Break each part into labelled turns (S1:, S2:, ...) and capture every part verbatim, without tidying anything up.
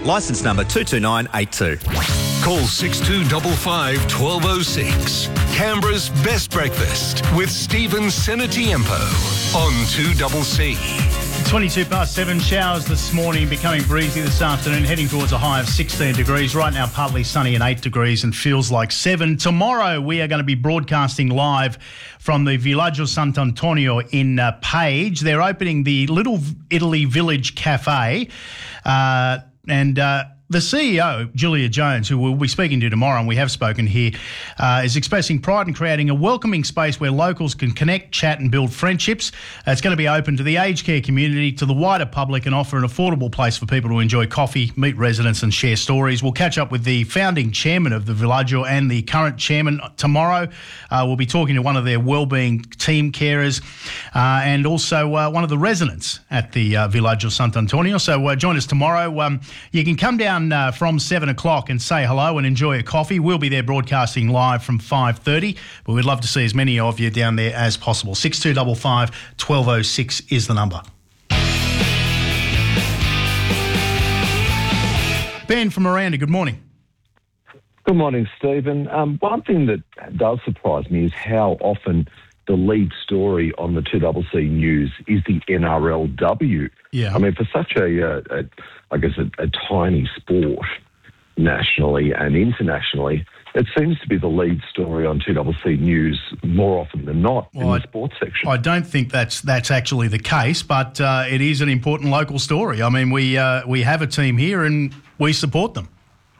S1: Licence number two two nine eight two.
S2: Call six two five five, one two zero six. Canberra's best breakfast with Stephen Senatiempo on two C C.
S3: twenty-two past seven, showers this morning, becoming breezy this afternoon, heading towards a high of sixteen degrees. Right now, partly sunny and eight degrees and feels like seven. Tomorrow, we are going to be broadcasting live from the Villaggio Sant'Antonio in uh, Page. They're opening the Little Italy Village Cafe, uh, and... Uh, The C E O, Julia Jones, who we'll be speaking to tomorrow, and we have spoken here, uh, is expressing pride in creating a welcoming space where locals can connect, chat and build friendships. Uh, it's going to be open to the aged care community, to the wider public, and offer an affordable place for people to enjoy coffee, meet residents and share stories. We'll catch up with the founding chairman of the Villaggio and the current chairman tomorrow. Uh, we'll be talking to one of their wellbeing team carers uh, and also uh, one of the residents at the uh, Villaggio Sant'Antonio. So uh, join us tomorrow. Um, you can come down Uh, from seven o'clock and say hello and enjoy a coffee. We'll be there broadcasting live from five thirty, but we'd love to see as many of you down there as possible. six two five five, one two zero six is the number. Ben from Miranda, good morning.
S4: Good morning, Stephen. Um, one thing that does surprise me is how often the lead story on the two C C News is the N R L W.
S3: Yeah.
S4: I mean, for such a, a, a I guess, a, a tiny sport nationally and internationally, it seems to be the lead story on two C C News more often than not well, in the
S3: I,
S4: sports section.
S3: I don't think that's that's actually the case, but uh, it is an important local story. I mean, we uh, we have a team here and we support them.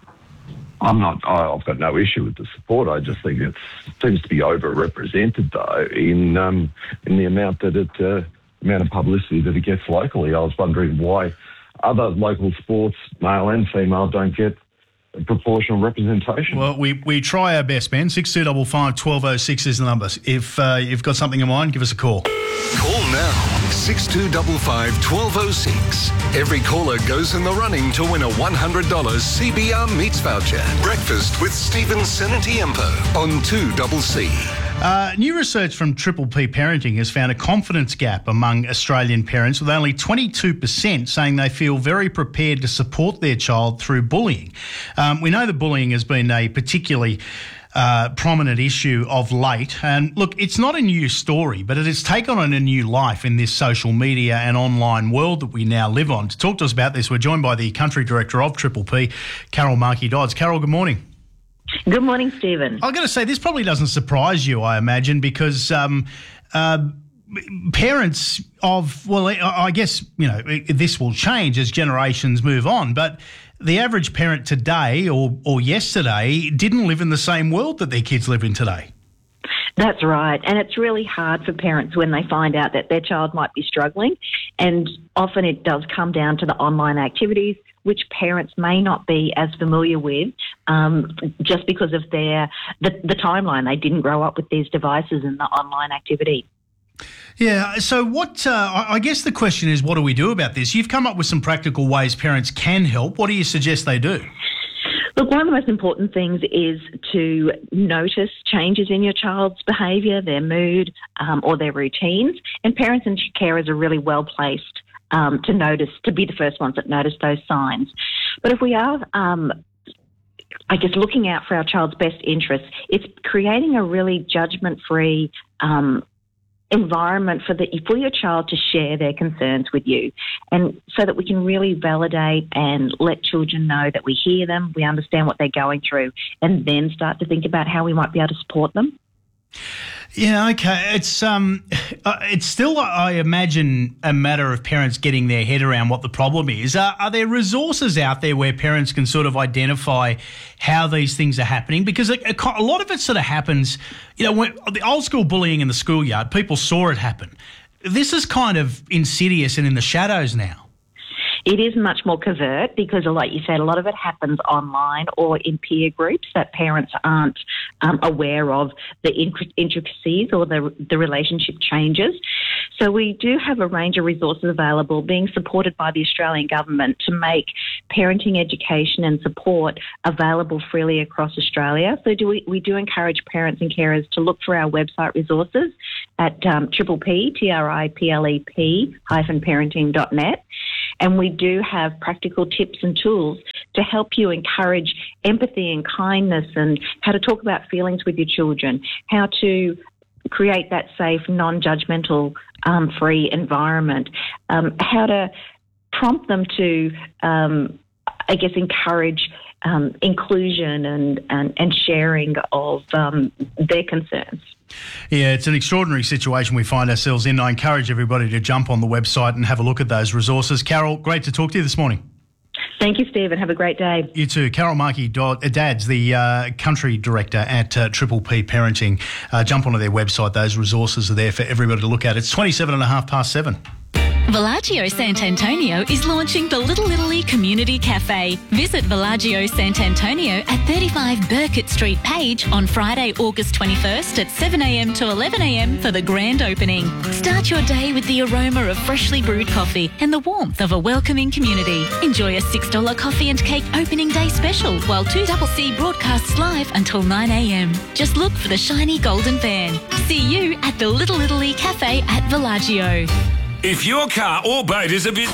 S4: I'm not. I've got no issue with the support. I just think it seems to be overrepresented, though, in um, in the amount that it uh, amount of publicity that it gets locally. I was wondering why other local sports, male and female, don't get proportional representation.
S3: Well, we, we try our best, Ben. six two five five, one two zero six is the number. If uh, you've got something in mind, give us a call.
S2: Call now, six two five five, one two zero six. Every caller goes in the running to win a one hundred dollars C B R Meats voucher. Breakfast with Stephen Senatiempo on two C C.
S3: Uh, new research from Triple P Parenting has found a confidence gap among Australian parents, with only twenty-two percent saying they feel very prepared to support their child through bullying. Um, we know that bullying has been a particularly uh, prominent issue of late. And look, it's not a new story, but it has taken on a new life in this social media and online world that we now live on. To talk to us about this, we're joined by the Country Director of Triple P, Carol Markey-Dodds. Carol, good morning.
S5: Good morning, Stephen.
S3: I've got to say, this probably doesn't surprise you, I imagine, because um, uh, parents of, well, I guess, you know, this will change as generations move on, but the average parent today or, or yesterday didn't live in the same world that their kids live in today.
S5: That's right. And it's really hard for parents when they find out that their child might be struggling. And often it does come down to the online activities, which parents may not be as familiar with um, just because of their the, the timeline. They didn't grow up with these devices and the online activity.
S3: Yeah, so what, uh, I guess the question is, what do we do about this? You've come up with some practical ways parents can help. What do you suggest they do?
S5: Look, one of the most important things is to notice changes in your child's behaviour, their mood um, or their routines, and parents and carers are really well placed um, to notice, to be the first ones that notice those signs. But if we are, um, I guess, looking out for our child's best interests, it's creating a really judgment-free um environment for the for your child to share their concerns with you, and so that we can really validate and let children know that we hear them, we understand what they're going through, and then start to think about how we might be able to support them.
S3: Yeah, okay. It's um, uh, it's still, I imagine, a matter of parents getting their head around what the problem is. Uh, are there resources out there where parents can sort of identify how these things are happening? Because a, a lot of it sort of happens, you know, when, the old school bullying in the schoolyard, people saw it happen. This is kind of insidious and in the shadows now.
S5: It is much more covert because, like you said, a lot of it happens online or in peer groups that parents aren't um, aware of the intricacies or the, the relationship changes. So we do have a range of resources available being supported by the Australian government to make parenting education and support available freely across Australia. So do we, we do encourage parents and carers to look for our website resources at um, Triple P, T R I P L E P hyphen parenting dot net. And we do have practical tips and tools to help you encourage empathy and kindness, and how to talk about feelings with your children, how to create that safe, non-judgmental, um, free environment, um, how to prompt them to, um, I guess, encourage um, inclusion and, and, and sharing of um, their concerns.
S3: Yeah, it's an extraordinary situation we find ourselves in. I encourage everybody to jump on the website and have a look at those resources. Carol, great to talk to you this morning.
S5: Thank you, Stephen. Have a great day.
S3: You too. Carol Markey Dad's the uh, country director at uh, Triple P Parenting. Uh, jump onto their website. Those resources are there for everybody to look at. It's twenty-seven and a half past seven.
S6: Villaggio Sant'Antonio is launching the Little Italy Community Cafe. Visit Villaggio Sant'Antonio at thirty-five Burkett Street, Page on Friday, August twenty-first at seven a m to eleven a m for the grand opening. Start your day with the aroma of freshly brewed coffee and the warmth of a welcoming community. Enjoy a six dollars coffee and cake opening day special while two C C broadcasts live until nine a m. Just look for the shiny golden van. See you at the Little Italy Cafe at Villaggio.
S7: If your car or boat is a bit...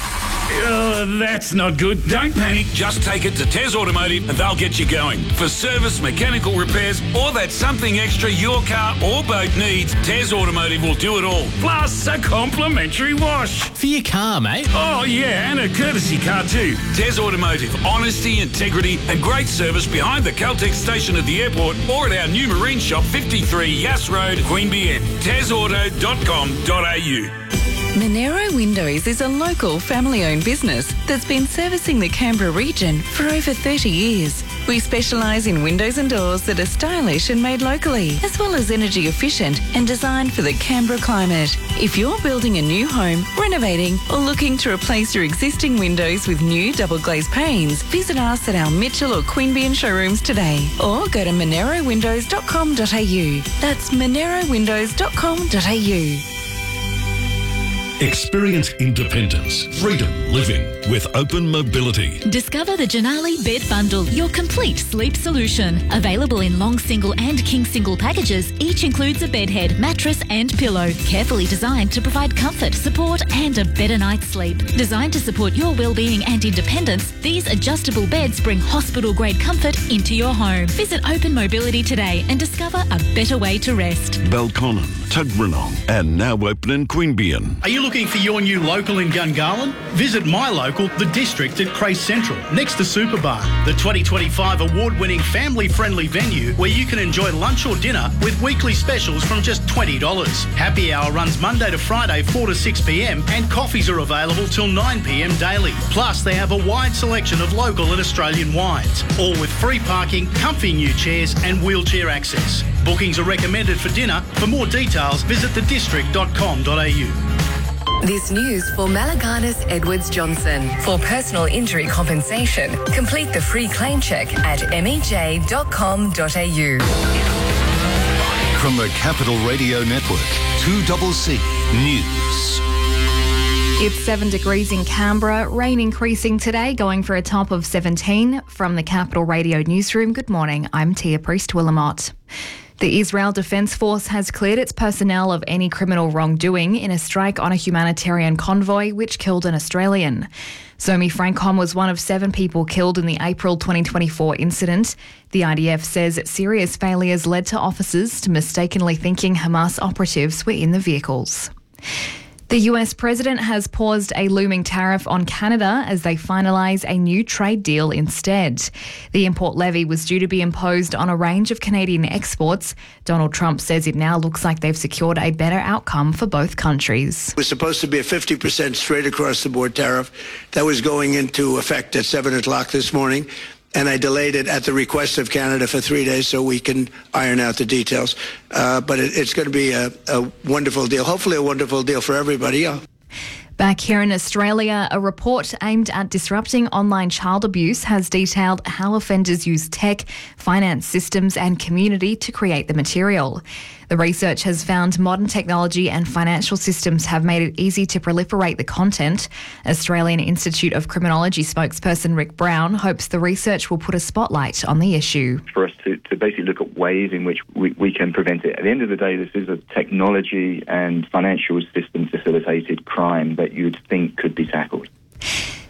S7: Oh, that's not good. Don't panic. Just take it to Tez Automotive and they'll get you going. For service, mechanical repairs, or that something extra your car or boat needs, Tez Automotive will do it all. Plus a complimentary wash.
S8: For your car, mate.
S7: Oh, yeah, and a courtesy car too. Tez Automotive. Honesty, integrity and great service behind the Caltex station at the airport or at our new marine shop, fifty-three Yass Road, Queanbeyan. tez auto dot com dot a u.
S9: Monero Windows is a local family-owned business that's been servicing the Canberra region for over thirty years. We specialise in windows and doors that are stylish and made locally, as well as energy efficient and designed for the Canberra climate. If you're building a new home, renovating or looking to replace your existing windows with new double glazed panes, visit us at our Mitchell or Queanbeyan showrooms today or go to monero windows dot com dot a u. That's monero windows dot com dot a u.
S10: Experience independence, freedom living with Open Mobility.
S6: Discover the Janali Bed Bundle, your complete sleep solution. Available in long single and king single packages, each includes a bed head, mattress and pillow. Carefully designed to provide comfort, support and a better night's sleep. Designed to support your well-being and independence, these adjustable beds bring hospital-grade comfort into your home. Visit Open Mobility today and discover a better way to rest.
S10: Belconnen, Tuggeranong and now open in Queanbeyan.
S3: Are you looking for your new local in Gungahlin? Visit my local, The District at Crace Central, next to Superbar, the twenty twenty-five award-winning family-friendly venue where you can enjoy lunch or dinner with weekly specials from just twenty dollars. Happy hour runs Monday to Friday, four to six p m, and coffees are available till nine p m daily. Plus, they have a wide selection of local and Australian wines, all with free parking, comfy new chairs and wheelchair access. Bookings are recommended for dinner. For more details, visit the district dot com dot a u.
S11: This news for Malaganas Edwards Johnson. For personal injury compensation, complete the free claim check at m e j dot com dot a u.
S2: From the Capital Radio Network, two C C News.
S12: It's seven degrees in Canberra, rain increasing today, going for a top of seventeen. From the Capital Radio Newsroom, good morning, I'm Tia Priest-Willamot. The Israel Defence Force has cleared its personnel of any criminal wrongdoing in a strike on a humanitarian convoy which killed an Australian. Somi Frankom was one of seven people killed in the April twenty twenty-four incident. The I D F says serious failures led to officers to mistakenly thinking Hamas operatives were in the vehicles. The U S president has paused a looming tariff on Canada as they finalise a new trade deal instead. The import levy was due to be imposed on a range of Canadian exports. Donald Trump says it now looks like they've secured a better outcome for both countries.
S13: It was supposed to be a fifty percent straight across the board tariff that was going into effect at seven o'clock this morning. And I delayed it at the request of Canada for three days so we can iron out the details. Uh, but it, it's going to be a, a wonderful deal, hopefully a wonderful deal for everybody. Yeah.
S12: Back here in Australia, a report aimed at disrupting online child abuse has detailed how offenders use tech, finance systems and community to create the material. The research has found modern technology and financial systems have made it easy to proliferate the content. Australian Institute of Criminology spokesperson Rick Brown hopes the research will put a spotlight on the issue.
S14: For us to, to basically look at ways in which we, we can prevent it. At the end of the day, this is a technology and financial system facilitated crime that you'd think could be tackled.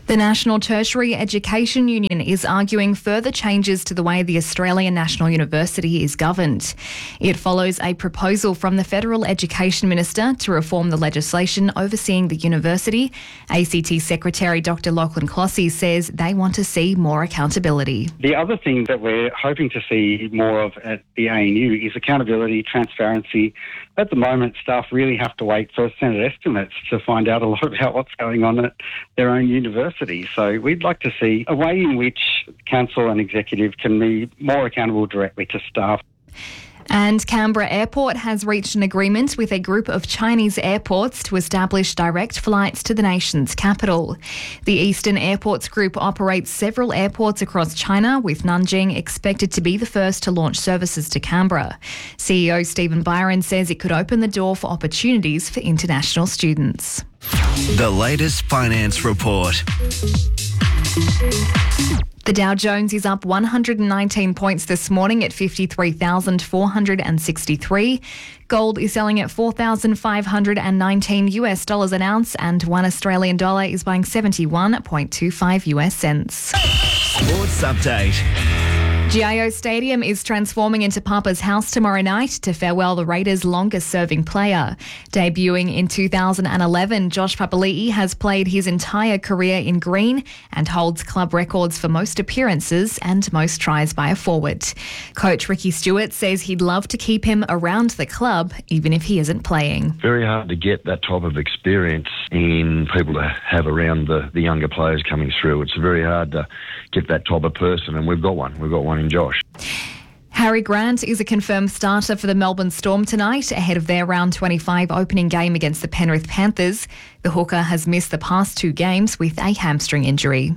S12: The National Tertiary Education Union is arguing further changes to the way the Australian National University is governed. It follows a proposal from the Federal Education Minister to reform the legislation overseeing the university. A C T Secretary Doctor Lachlan Clossy says they want to see more accountability.
S8: The other thing that we're hoping to see more of at the A N U is accountability, transparency. At the moment, staff really have to wait for Senate estimates to find out a lot about what's going on at their own university. So we'd like to see a way in which council and executive can be more accountable directly to staff.
S12: And Canberra Airport has reached an agreement with a group of Chinese airports to establish direct flights to the nation's capital. The Eastern Airports Group operates several airports across China, with Nanjing expected to be the first to launch services to Canberra. C E O Stephen Byron says it could open the door for opportunities for international students.
S1: The latest finance report.
S12: The Dow Jones is up one hundred nineteen points this morning at fifty-three thousand four hundred sixty-three. Gold is selling at four thousand five hundred nineteen U S dollars an ounce, and one Australian dollar is buying seventy-one point two five U S cents.
S1: Sports update.
S12: G I O Stadium is transforming into Papa's house tomorrow night to farewell the Raiders' longest-serving player. Debuting in two thousand eleven, Josh Papali'i has played his entire career in green and holds club records for most appearances and most tries by a forward. Coach Ricky Stewart says he'd love to keep him around the club, even if he isn't playing.
S15: Very hard to get that type of experience in people to have around the, the younger players coming through. It's very hard to get that type of person, and we've got one. We've got one in Josh.
S12: Harry Grant is a confirmed starter for the Melbourne Storm tonight ahead of their round twenty-five opening game against the Penrith Panthers. The hooker has missed the past two games with a hamstring injury.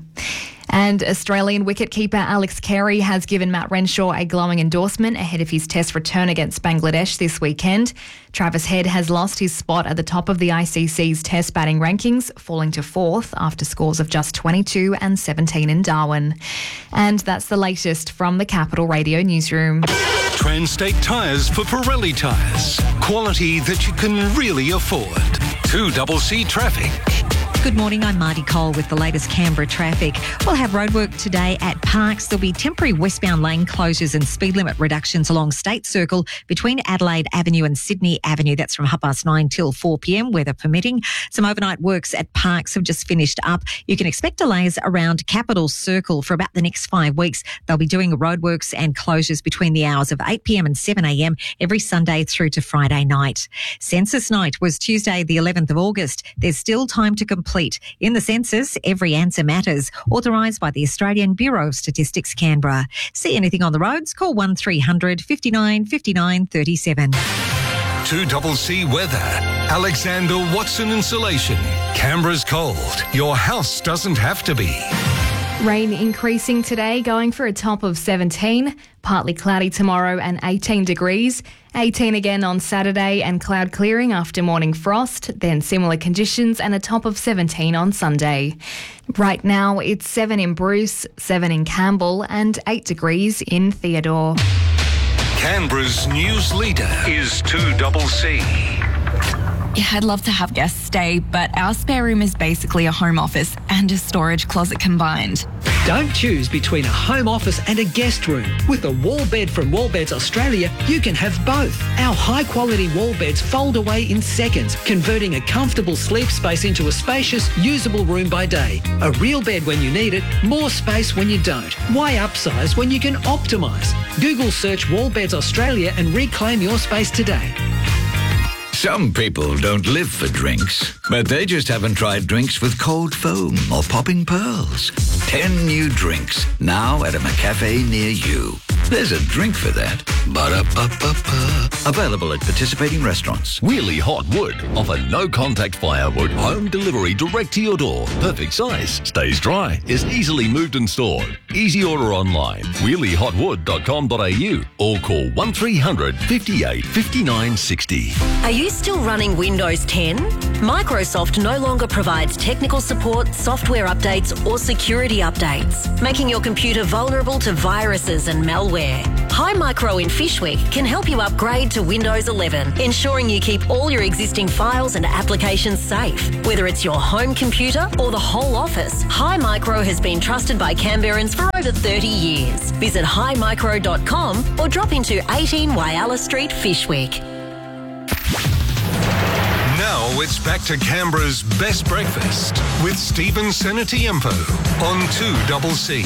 S12: And Australian wicketkeeper Alex Carey has given Matt Renshaw a glowing endorsement ahead of his test return against Bangladesh this weekend. Travis Head has lost his spot at the top of the I C C's test batting rankings, falling to fourth after scores of just twenty-two and seventeen in Darwin. And that's the latest from the Capital Radio newsroom.
S2: Transtate Tyres for Pirelli tyres. Quality that you can really afford. two C C traffic.
S16: Good morning, I'm Marty Cole with the latest Canberra traffic. We'll have roadwork today at Parks. There'll be temporary westbound lane closures and speed limit reductions along State Circle between Adelaide Avenue and Sydney Avenue. That's from half past nine till four p.m, weather permitting. Some overnight works at Parks have just finished up. You can expect delays around Capital Circle for about the next five weeks. They'll be doing roadworks and closures between the hours of eight p.m. and seven a.m. every Sunday through to Friday night. Census night was Tuesday the eleventh of August. There's still time to complete. In the census, every answer matters. Authorised by the Australian Bureau of Statistics, Canberra. See anything on the roads? Call one three hundred fifty-nine fifty-nine thirty-seven.
S2: two C C weather. Alexander Watson Insulation. Canberra's cold. Your house doesn't have to be.
S12: Rain increasing today, going for a top of seventeen. Partly cloudy tomorrow and eighteen degrees. eighteen again on Saturday and cloud clearing after morning frost. Then similar conditions and a top of seventeen on Sunday. Right now it's seven in Bruce, seven in Campbell and eight degrees in Theodore.
S2: Canberra's news leader is two C C.
S17: Yeah, I'd love to have guests stay, but our spare room is basically a home office and a storage closet combined.
S18: Don't choose between a home office and a guest room. With a wall bed from Wallbeds Australia, you can have both. Our high-quality wall beds fold away in seconds, converting a comfortable sleep space into a spacious, usable room by day. A real bed when you need it, more space when you don't. Why upsize when you can optimise? Google search Wallbeds Australia and reclaim your space today.
S19: Some people don't live for drinks, but they just haven't tried drinks with cold foam or popping pearls. Ten new drinks, now at a McCafe near you. There's a drink for that. Ba-da-ba-ba-ba. Available at participating restaurants.
S10: Wheelie Hot Wood offer no-contact firewood, home delivery direct to your door. Perfect size, stays dry, is easily moved and stored. Easy order online, wheelie hot wood dot com dot a u or call one three hundred fifty-eight fifty-nine sixty.
S20: Are you still running Windows ten? Microsoft no longer provides technical support, software updates or security updates, making your computer vulnerable to viruses and malware. anywhere. High Micro in Fishwick can help you upgrade to Windows eleven, ensuring you keep all your existing files and applications safe. Whether it's your home computer or the whole office, High Micro has been trusted by Canberrans for over thirty years. Visit high micro dot com or drop into eighteen Whyalla Street, Fishwick.
S2: Now it's back to Canberra's best breakfast with Stephen Senatiempo on two C C.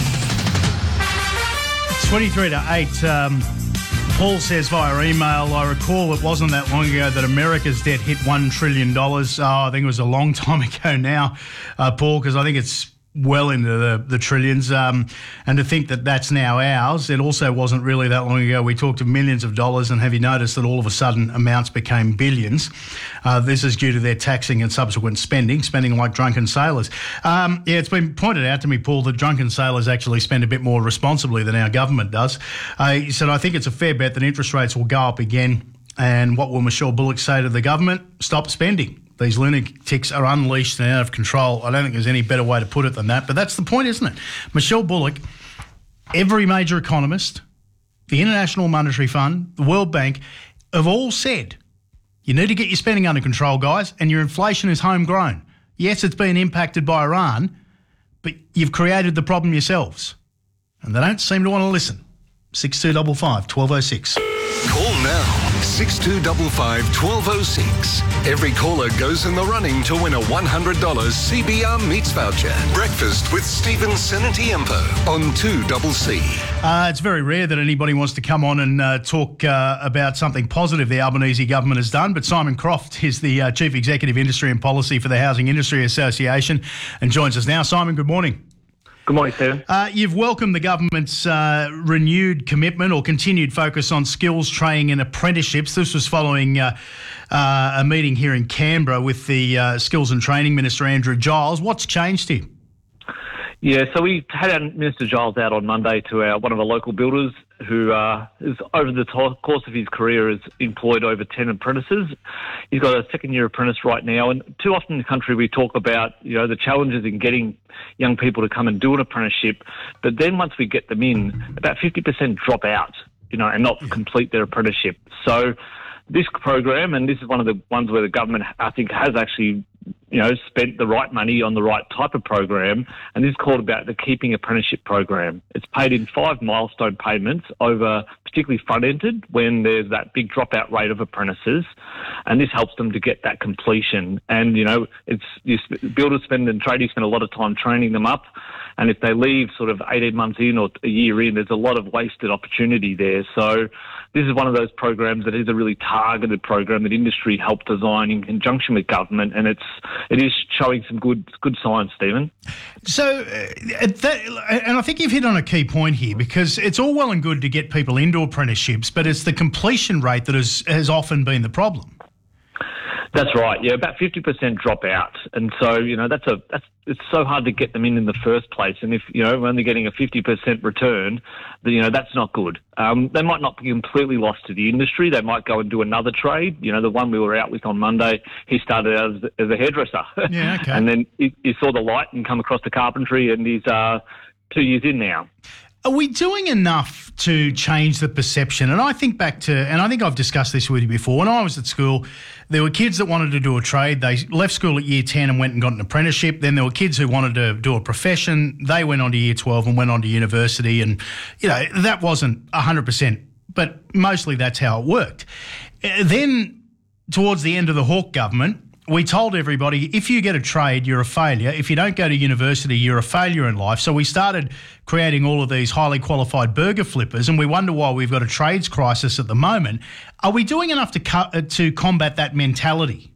S3: twenty-three to eight. Um, Paul says via email, I recall it wasn't that long ago that America's debt hit one trillion dollars. Oh, I think it was a long time ago now, uh, Paul, because I think it's well into the, the trillions. Um, and to think that that's now ours, it also wasn't really that long ago. We talked of millions of dollars, and have you noticed that all of a sudden amounts became billions? Uh, this is due to their taxing and subsequent spending, spending like drunken sailors. Um, yeah, it's been pointed out to me, Paul, that drunken sailors actually spend a bit more responsibly than our government does. Uh, he said, I think it's a fair bet that interest rates will go up again. And what will Michelle Bullock say to the government? Stop spending. These lunatics are unleashed and out of control. I don't think there's any better way to put it than that. But that's the point, isn't it? Michelle Bullock, every major economist, the International Monetary Fund, the World Bank, have all said, you need to get your spending under control, guys, and your inflation is homegrown. Yes, it's been impacted by Iran, but you've created the problem yourselves. And they don't seem to want to listen. six two five five, one two oh six.
S2: Call now, six two five five, one two oh six. Every caller goes in the running to win a one hundred dollars C B R Meats voucher. Breakfast with Stephen Senatiempo on two C C.
S3: Uh, it's very rare that anybody wants to come on and uh, talk uh, about something positive the Albanese government has done, but Simon Croft is the uh, Chief Executive Industry and Policy for the Housing Industry Association and joins us now. Simon, good morning.
S21: Good morning, Stephen.
S3: Uh, you've welcomed the government's uh, renewed commitment or continued focus on skills training and apprenticeships. This was following uh, uh, a meeting here in Canberra with the uh, Skills and Training Minister, Andrew Giles. What's changed here?
S21: Yeah, so we had our Minister Giles out on Monday to our, one of our local builders who uh, is over the to- course of his career has employed over ten apprentices. He's got a second-year apprentice right now, and too often in the country we talk about, you know, the challenges in getting young people to come and do an apprenticeship, but then once we get them in, about fifty percent drop out, you know, and not complete their apprenticeship. So this program, and this is one of the ones where the government, I think, has actually, you know, spent the right money on the right type of program, and this is called about the Keeping Apprenticeship Program. It's paid in five milestone payments over, particularly front-ended, when there's that big dropout rate of apprentices, and this helps them to get that completion. And, you know, it's you, builders spend and tradies spend a lot of time training them up, and if they leave sort of eighteen months in or a year in, there's a lot of wasted opportunity there. So this is one of those programs that is a really targeted program that industry helped design in conjunction with government, and it's it is showing some good good signs, Stephen.
S3: So, uh, that, and I think you've hit on a key point here, because it's all well and good to get people into apprenticeships, but it's the completion rate that has, has often been the problem.
S21: That's right. Yeah, about fifty percent drop out, and so you know that's a that's it's so hard to get them in in the first place. And if you know we're only getting a fifty percent return, then you know that's not good. Um, they might not be completely lost to the industry. They might go and do another trade. You know, the one we were out with on Monday, he started out as, as a hairdresser,
S3: yeah, okay.
S21: and then he, he saw the light and come across to carpentry, and he's uh, two years in now.
S3: Are we doing enough to change the perception? And I think back to, and I think I've discussed this with you before, when I was at school, there were kids that wanted to do a trade. They left school at year ten and went and got an apprenticeship. Then there were kids who wanted to do a profession. They went on to year twelve and went on to university. And, you know, that wasn't one hundred percent, but mostly that's how it worked. Then towards the end of the Hawke government, we told everybody, if you get a trade, you're a failure. If you don't go to university, you're a failure in life. So we started creating all of these highly qualified burger flippers, and we wonder why we've got a trades crisis at the moment. Are we doing enough to co- to combat that mentality?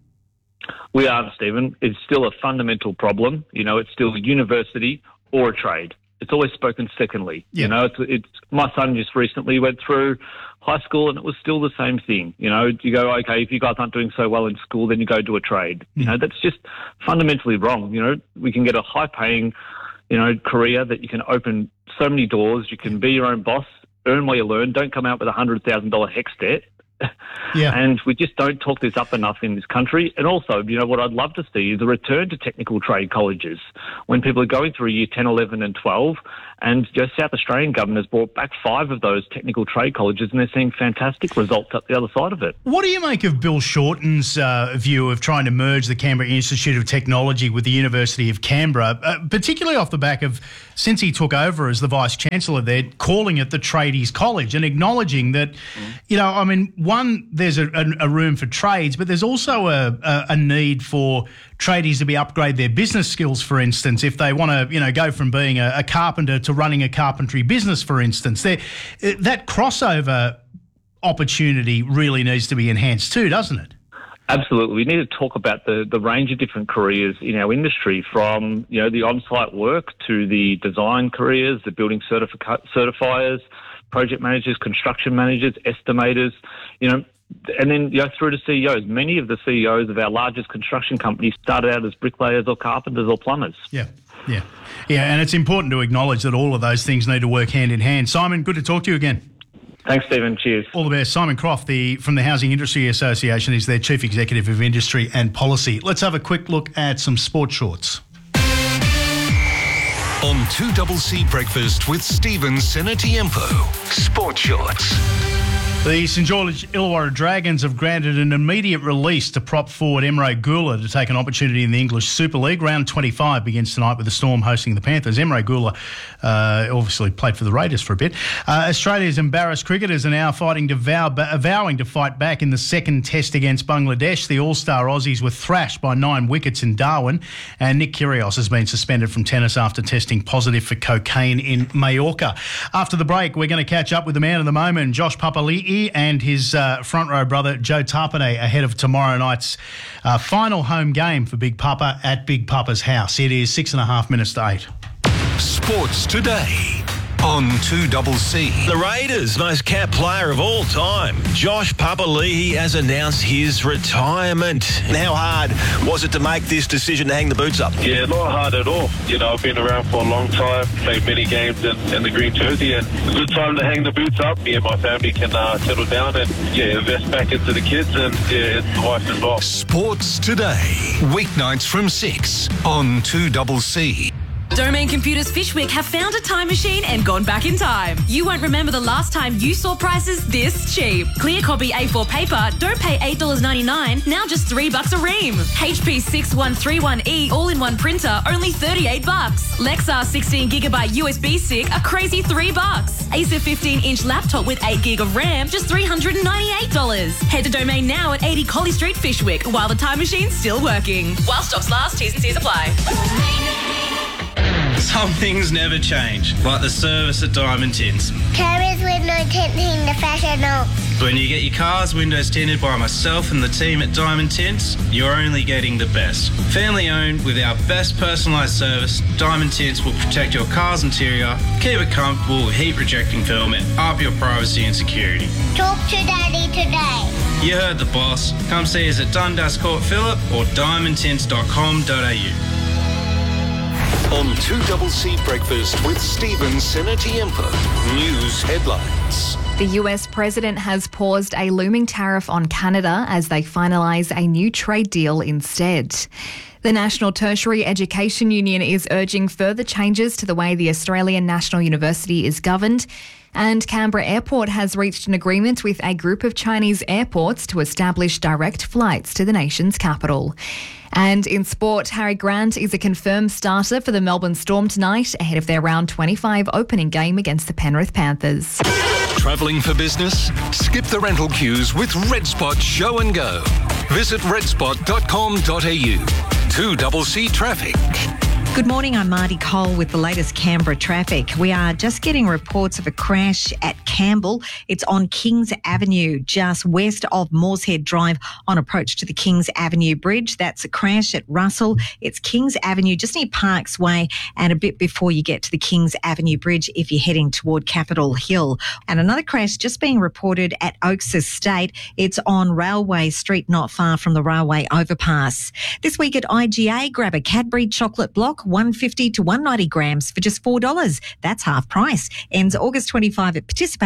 S21: We are, Stephen. It's still a fundamental problem. You know, it's still a university or a trade. It's always spoken secondly. Yeah. You know, it's, it's my son just recently went through high school and it was still the same thing. You know, you go, okay, if you guys aren't doing so well in school, then you go do a trade. Mm. You know, that's just fundamentally wrong. You know, we can get a high-paying, you know, career that you can open so many doors. You can be your own boss, earn what you learn. Don't come out with a one hundred thousand dollars HECS debt. Yeah. And we just don't talk this up enough in this country. And also, you know, what I'd love to see is a return to technical trade colleges when people are going through year ten, eleven and twelve And you know, South Australian government has brought back five of those technical trade colleges, and they're seeing fantastic results up the other side of it.
S3: What do you make of Bill Shorten's uh, view of trying to merge the Canberra Institute of Technology with the University of Canberra, uh, particularly off the back of, since he took over as the Vice-Chancellor there, calling it the Tradies College and acknowledging that, you know, I mean, one, there's a, a, a room for trades, but there's also a, a, a need for tradies to be upgrade their business skills, for instance, if they want to, you know, go from being a, a carpenter to running a carpentry business, for instance. There, that crossover opportunity really needs to be enhanced too, doesn't it?
S21: Absolutely. We need to talk about the, the range of different careers in our industry, from, you know, the on-site work to the design careers, the building certifi- certifiers, project managers, construction managers, estimators, you know, and then, you know, through to C E Os. Many of the C E Os of our largest construction companies started out as bricklayers or carpenters or plumbers.
S3: Yeah, yeah. Yeah, and it's important to acknowledge that all of those things need to work hand in hand. Simon, good to talk to you again.
S21: Thanks, Stephen. Cheers.
S3: All the best. Simon Croft the, from the Housing Industry Association is their Chief Executive of Industry and Policy. Let's have a quick look at some sport shorts.
S2: On two C C Breakfast with Stephen Senatiempo. Sport Shorts.
S3: The St George Illawarra Dragons have granted an immediate release to prop forward Emre Gula to take an opportunity in the English Super League. Round twenty-five begins tonight with the Storm hosting the Panthers. Emre Gula uh, obviously played for the Raiders for a bit. Uh, Australia's embarrassed cricketers are now fighting to vow, vowing to fight back in the second test against Bangladesh. The All-Star Aussies were thrashed by nine wickets in Darwin, and Nick Kyrgios has been suspended from tennis after testing positive for cocaine in Mallorca. After the break, we're going to catch up with the man of the moment, Josh Papali'i, and his uh, front row brother Joe Tapine ahead of tomorrow night's uh, final home game for Big Papa at Big Papa's house. It is six and a half minutes to eight.
S2: Sports Today on two C C.
S4: The Raiders' most capped player of all time, Josh Papali'i, has announced his retirement. How hard was it to make this decision to hang the boots up?
S22: Yeah, not hard at all. You know, I've been around for a long time, played many games in, in the green jersey, and it's a good time to hang the boots up. Me and my family can uh, settle down and, yeah, invest back into the kids and, yeah, the wife as well.
S2: Sports Today, weeknights from six on two C C.
S23: Domain Computers Fishwick have found a time machine and gone back in time. You won't remember the last time you saw prices this cheap. Clear copy A four paper, don't pay eight dollars ninety-nine, now just three bucks a ream. H P six one three one E all-in-one printer, only thirty-eight bucks. Lexar sixteen gigabyte U S B stick, a crazy three bucks. Acer fifteen inch laptop with eight gig of RAM, just three hundred ninety-eight dollars. Head to Domain now at eighty Collie Street, Fishwick, while the time machine's still working. While stocks last, T's and C's apply.
S24: Some things never change, like the service at Diamond Tints.
S25: Carriers window tinting the professional.
S24: When you get your car's windows tinted by myself and the team at Diamond Tints, you're only getting the best. Family owned with our best personalised service, Diamond Tints will protect your car's interior, keep it comfortable with heat rejecting film, and up your privacy and security.
S25: Talk to Daddy today.
S24: You heard the boss. Come see us at Dundas Court Phillip or diamond tints dot com dot a u.
S2: On two C C Breakfast with Stephen Senatiempo. News headlines.
S12: The U S president has paused a looming tariff on Canada as they finalise a new trade deal instead. The National Tertiary Education Union is urging further changes to the way the Australian National University is governed. And Canberra Airport has reached an agreement with a group of Chinese airports to establish direct flights to the nation's capital. And in sport, Harry Grant is a confirmed starter for the Melbourne Storm tonight ahead of their round twenty-five opening game against the Penrith Panthers.
S2: Travelling for business? Skip the rental queues with Red Spot Show and Go. Visit red spot dot com dot a u. two C C Traffic.
S16: Good morning, I'm Marty Cole with the latest Canberra traffic. We are just getting reports of a crash at Campbell. It's on Kings Avenue, just west of Moorshead Drive on approach to the Kings Avenue Bridge. That's a crash at Russell. It's Kings Avenue, just near Parks Way and a bit before you get to the Kings Avenue Bridge if you're heading toward Capitol Hill. And another crash just being reported at Oaks Estate. It's on Railway Street, not far from the railway overpass. This week at I G A, grab a Cadbury chocolate block, one hundred fifty to one hundred ninety grams for just four dollars. That's half price. Ends August twenty-fifth at participating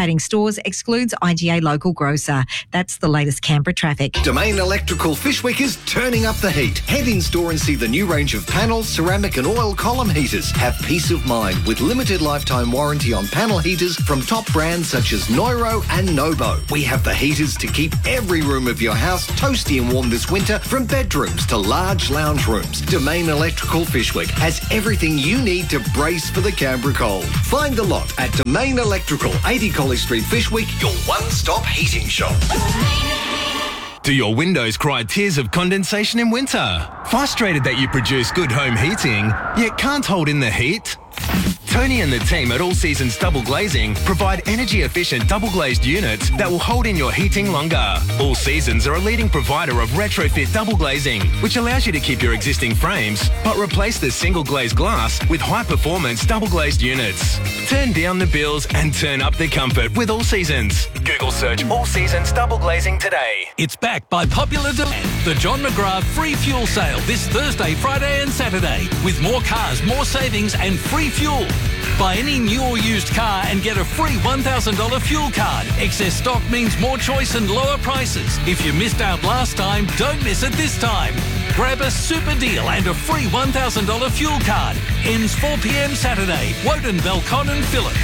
S16: Participating stores excludes I G A Local Grocer. That's the latest Canberra traffic.
S5: Domain Electrical Fishwick is turning up the heat. Head in store and see the new range of panels, ceramic and oil column heaters. Have peace of mind with limited lifetime warranty on panel heaters from top brands such as Neuro and Nobo. We have the heaters to keep every room of your house toasty and warm this winter, from bedrooms to large lounge rooms. Domain Electrical Fishwick has everything you need to brace for the Canberra cold. Find the lot at Domain Electrical, eighty College Street, Fishwick, your one-stop heating shop.
S6: Do your windows cry tears of condensation in winter? Frustrated that you produce good home heating, yet can't hold in the heat? Tony and the team at All Seasons Double Glazing provide energy-efficient double-glazed units that will hold in your heating longer. All Seasons are a leading provider of retrofit double glazing, which allows you to keep your existing frames, but replace the single-glazed glass with high-performance double-glazed units. Turn down the bills and turn up the comfort with All Seasons. Google search All Seasons Double Glazing today.
S7: It's back by popular demand. The John McGrath free fuel sale this Thursday, Friday and Saturday, with more cars, more savings and free fuel. Buy any new or used car and get a free one thousand dollars fuel card. Excess stock means more choice and lower prices. If you missed out last time, don't miss it this time. Grab a super deal and a free one thousand dollars fuel card. Ends four p.m. Saturday. Woden, Belcon and Phillip.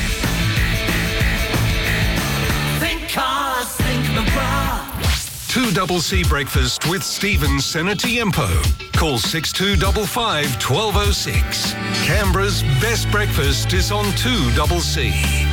S2: Think cars, think McGrath. two double C breakfast with Stephen Senatiempo. Call six two five five, one two zero six. Canberra's best breakfast is on two double C.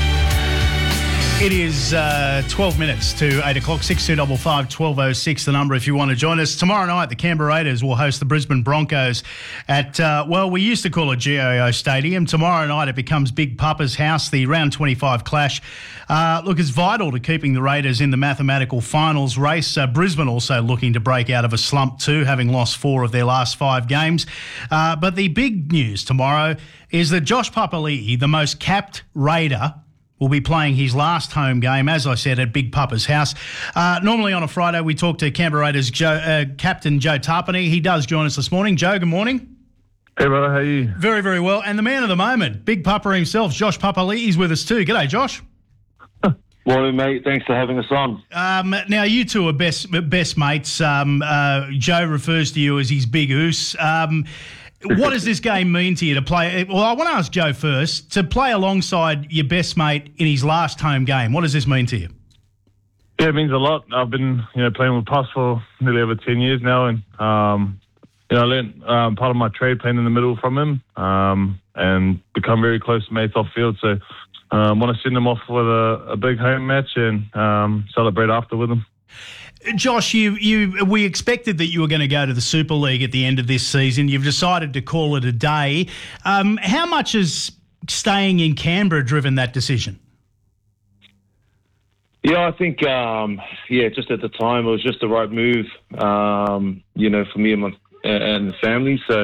S3: It is uh, twelve minutes to eight o'clock, six two five five, one two zero six, the number if you want to join us. Tomorrow night, the Canberra Raiders will host the Brisbane Broncos at, uh, well, we used to call it G O O Stadium. Tomorrow night, it becomes Big Papa's house, the round twenty-five clash. Uh, look, it's vital to keeping the Raiders in the mathematical finals race. Uh, Brisbane also looking to break out of a slump too, having lost four of their last five games. Uh, but the big news tomorrow is that Josh Papali'i, the most capped Raider, will be playing his last home game, as I said, at Big Papa's house. Uh, normally on a Friday, we talk to Canberra Raiders Joe, uh, Captain Joe Tarpany. He does join us this morning. Joe, good morning.
S9: Hey, brother, how are you?
S3: Very, very well. And the man of the moment, Big Papa himself, Josh Papali'i, is with us too. G'day, Josh.
S9: Morning, mate. Thanks for having us on.
S3: Um, now, you two are best best mates. Um, uh, Joe refers to you as his big oos. Um, what does this game mean to you to play? Well, I want to ask Joe first. To play alongside your best mate in his last home game, what does this mean to you?
S9: Yeah, it means a lot. I've been, you know, playing with Puss for nearly over ten years now, and um, you know, I learned um, part of my trade playing in the middle from him, um, and become very close mates off field. So, I um, want to send him off with a, a big home match and um, celebrate after with him.
S3: Josh, you, you, we expected that you were going to go to the Super League at the end of this season. You've decided to call it a day. Um, how much has staying in Canberra driven that decision?
S9: Yeah, I think, um, yeah, just at the time, it was just the right move, um, you know, for me and my and the family. So,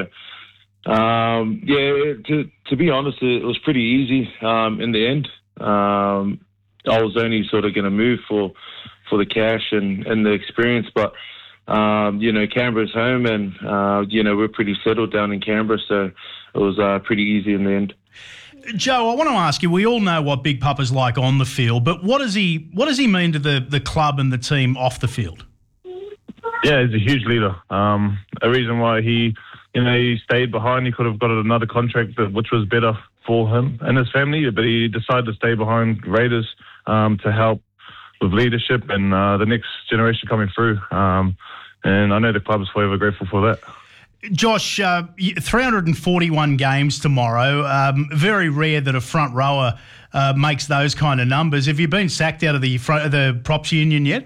S9: um, yeah, to, to be honest, it was pretty easy um, in the end. Um, I was only sort of going to move for for the cash and, and the experience, but, um, you know, Canberra's home and, uh, you know, we're pretty settled down in Canberra, so it was uh, pretty easy in the end.
S3: Joe, I want to ask you, we all know what Big Papa's like on the field, but what does he what does he mean to the, the club and the team off the field?
S9: Yeah, he's a huge leader. Um, a reason why he, you know, he stayed behind. He could have got another contract, which was better for him and his family, but he decided to stay behind Raiders um, to help with leadership and uh, the next generation coming through. Um, and I know the club is forever grateful for that.
S3: Josh, uh, three hundred forty-one games tomorrow. Um, very rare that a front rower uh, makes those kind of numbers. Have you been sacked out of the front of the props union yet?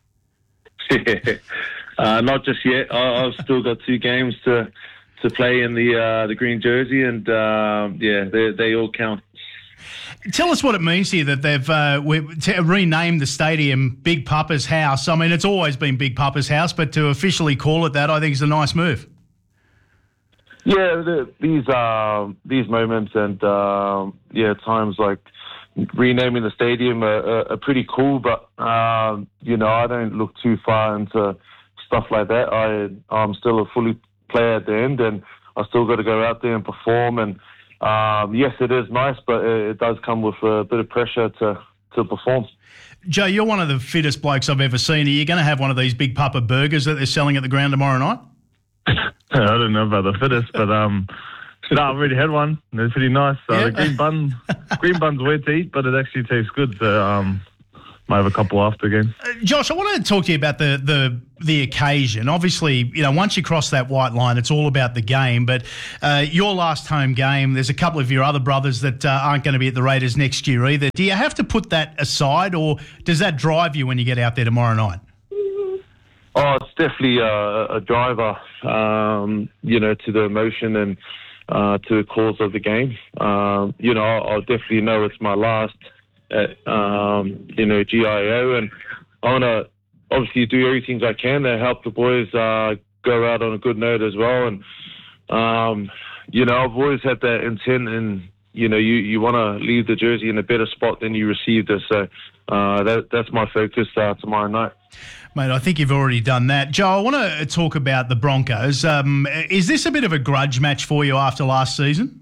S9: uh, not just yet. I, I've still got two games to to play in the uh, the green jersey, and uh, yeah, they they all count.
S3: Tell us what it means to you that they've uh, we, to renamed the stadium Big Papa's House. I mean, it's always been Big Papa's House, but to officially call it that, I think is a nice move.
S9: Yeah, the, these uh, these moments and uh, yeah, times like renaming the stadium are, are, are pretty cool. But uh, you know, I don't look too far into stuff like that. I I'm still a fully player at the end, and I still got to go out there and perform. And um, yes, it is nice, but it, it does come with a bit of pressure to to perform.
S3: Joe, you're one of the fittest blokes I've ever seen. Are you going to have one of these big papa burgers that they're selling at the ground tomorrow night?
S1: I don't know about the fittest, but um, no, I've already had one. They're pretty nice. Uh,
S3: Yeah.
S1: The green bun, green bun's weird to eat, but it actually tastes good. So um, might have a couple after again.
S3: Uh, Josh, I want to talk to you about the the the occasion. Obviously, you know, once you cross that white line, it's all about the game. But uh, your last home game, there's a couple of your other brothers that uh, aren't going to be at the Raiders next year either. Do you have to put that aside, or does that drive you when you get out there tomorrow night?
S9: Oh, it's definitely a, a driver, um, you know, to the emotion and uh, to the cause of the game. Um, you know, I'll, I'll definitely know it's my last at, um, you know, G I O, and I want to obviously do everything I can to help the boys uh, go out on a good note as well. And, um, you know, I've always had that intent, and, you know, you, you want to leave the jersey in a better spot than you received it. So uh, that, that's my focus uh, tomorrow night.
S3: Mate, I think you've already done that. Joe, I want to talk about the Broncos. Um, is this a bit of a grudge match for you after last season?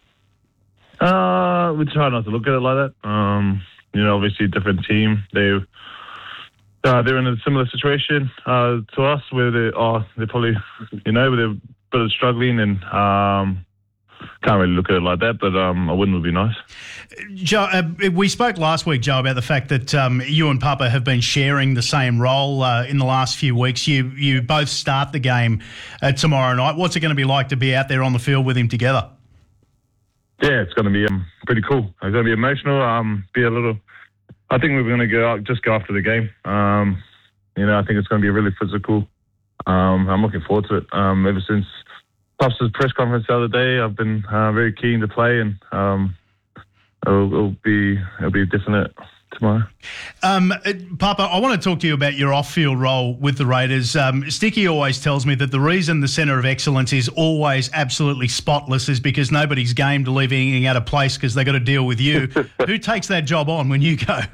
S1: Uh, we try not to look at it like that. Um, you know, obviously a different team. They uh, they're in a similar situation uh, to us, where they are. They're probably, you know, they're a bit struggling, and um, can't really look at it like that. But um, a win would be nice.
S3: Joe, uh, we spoke last week, Joe, about the fact that um, you and Papa have been sharing the same role uh, in the last few weeks. You you both start the game uh, tomorrow night. What's it going to be like to be out there on the field with him together?
S1: Yeah, it's going to be um, pretty cool. It's going to be emotional. Um, be a little. I think we're going to go out, just go after the game. Um, you know, I think it's going to be really physical. Um, I'm looking forward to it. Um, ever since Puff's press conference the other day, I've been uh, very keen to play, and um, it'll, it'll be it'll be different tomorrow.
S3: Um, Papa, I want to talk to you about your off-field role with the Raiders. Um, Sticky always tells me that the reason the centre of excellence is always absolutely spotless is because nobody's game to leave anything out of place because they got to deal with you. Who takes that job on when you go?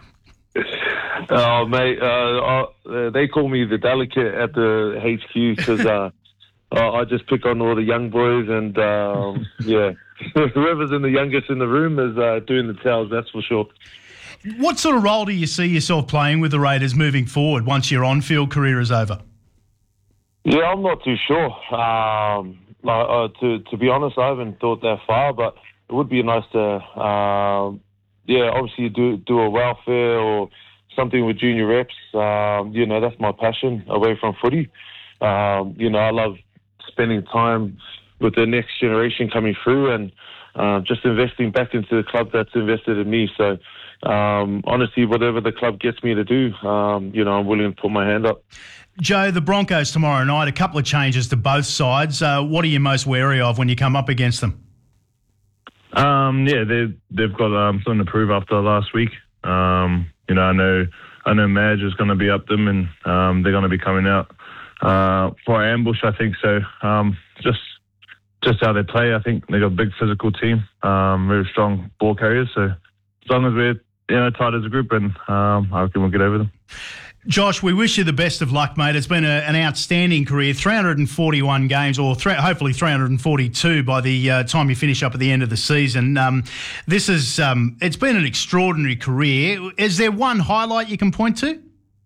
S9: Oh, mate, uh, uh, they call me the delicate at the H Q because uh, I just pick on all the young boys, and um, yeah, whoever's in the youngest in the room is uh, doing the towels, that's for sure.
S3: What sort of role do you see yourself playing with the Raiders moving forward once your on-field career is over?
S9: Yeah, I'm not too sure. Um, like, uh, to to be honest, I haven't thought that far, but it would be nice to, uh, yeah, obviously do do a welfare or something with junior reps. Um, you know, that's my passion away from footy. Um, you know, I love spending time with the next generation coming through, and uh, just investing back into the club that's invested in me. So, um, honestly, whatever the club gets me to do, um, you know, I'm willing to put my hand up.
S3: Joe, the Broncos tomorrow night, a couple of changes to both sides. Uh, what are you most wary of when you come up against them?
S1: Um, yeah, they they've got um, something to prove after last week. Um, you know, I know I know Madge is going to be up them, and um, they're going to be coming out uh, for ambush, I think. So um, just just how they play, I think they got a big physical team, um, very strong ball carriers. So as long as we're you know tight as a group, and um, I reckon we'll get over them.
S3: Josh, we wish you the best of luck, mate. It's been a, an outstanding career, three hundred forty-one games, or th- hopefully three hundred forty-two by the uh, time you finish up at the end of the season. Um, this is, um, it's been an extraordinary career. Is there one highlight you can point to?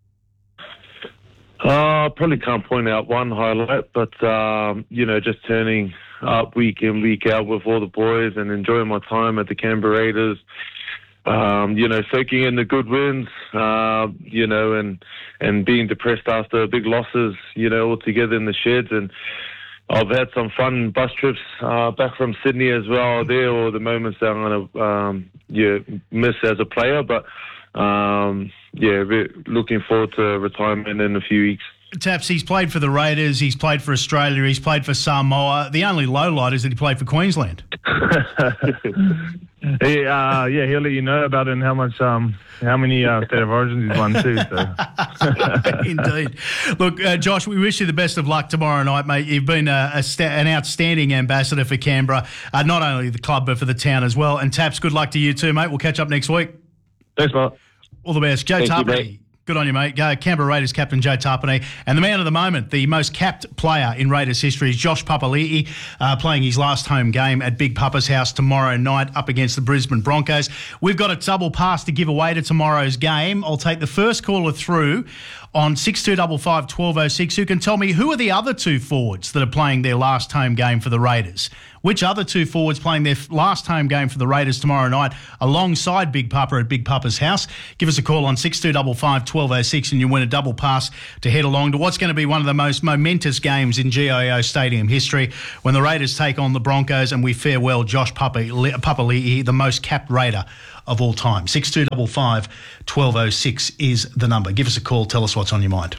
S9: Uh, I probably can't point out one highlight, but, um, you know, just turning up week in, week out with all the boys and enjoying my time at the Canberra Raiders. Um, you know, soaking in the good wins, uh, you know, and and being depressed after big losses, you know, all together in the sheds. And I've had some fun bus trips uh, back from Sydney as well there, or the moments that I'm going to um, yeah, miss as a player. But, um, yeah, re- looking forward to retirement in a few weeks.
S3: Taps, he's played for the Raiders, he's played for Australia, he's played for Samoa. The only low light is that he played for Queensland.
S1: He, uh, yeah, he'll let you know about it and how much, um, how many uh, state of origins he's won too. So.
S3: Indeed. Look, uh, Josh, we wish you the best of luck tomorrow night, mate. You've been a, a sta- an outstanding ambassador for Canberra, uh, not only the club but for the town as well. And Taps, good luck to you too, mate. We'll catch up next week.
S1: Thanks, mate.
S3: All the best. Joe
S9: Thank you,
S3: Tapine.
S9: mate.
S3: Good on you, mate. Uh, Canberra Raiders captain Joe Tapine. And the man of the moment, the most capped player in Raiders history, is Josh Papali'i, uh, playing his last home game at Big Papa's house tomorrow night up against the Brisbane Broncos. We've got a double pass to give away to tomorrow's game. I'll take the first caller through on six two five five, one two oh six who can tell me who are the other two forwards that are playing their last home game for the Raiders. Which other two forwards playing their last home game for the Raiders tomorrow night alongside Big Papa at Big Papa's house? Give us a call on six two five five, one two oh six and you win a double pass to head along to what's going to be one of the most momentous games in G I O Stadium history when the Raiders take on the Broncos and we farewell Josh Papali'i, the most capped Raider of all time. six two five five, one two oh six is the number. Give us a call. Tell us what's on your mind.